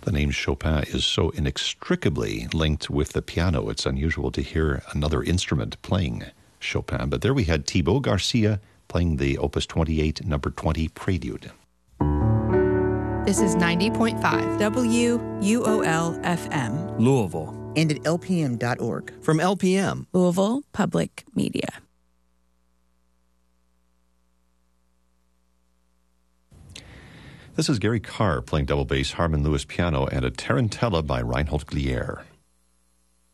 The name Chopin is so inextricably linked with the piano. It's unusual to hear another instrument playing Chopin. But there we had Thibaut Garcia playing the Opus 28, number 20 Prelude. This is 90.5 WUOL-FM. Louisville. And at lpm.org. From LPM. Louisville Public Media. This is Gary Carr playing double bass, Harmon Lewis piano, and a Tarantella by Reinhold Glier.